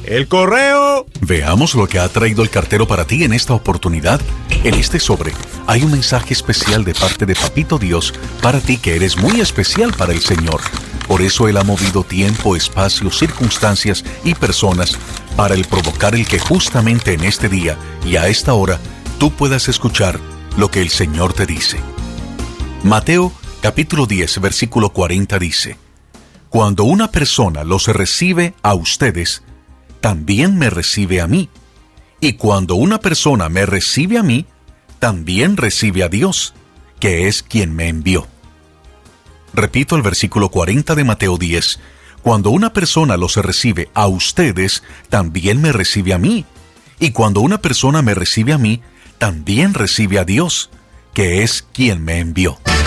¡El correo! Veamos lo que ha traído el cartero para ti en esta oportunidad. En este sobre hay un mensaje especial de parte de Papito Dios para ti, que eres muy especial para el Señor. Por eso Él ha movido tiempo, espacio, circunstancias y personas para el provocar el que justamente en este día y a esta hora tú puedas escuchar lo que el Señor te dice. Mateo capítulo 10, versículo 40 dice: Cuando una persona los recibe a ustedes, también me recibe a mí. Y cuando una persona me recibe a mí, también recibe a Dios, que es quien me envió. Repito el versículo 40 de Mateo 10. Cuando una persona los recibe a ustedes, también me recibe a mí. Y cuando una persona me recibe a mí, también recibe a Dios, que es quien me envió.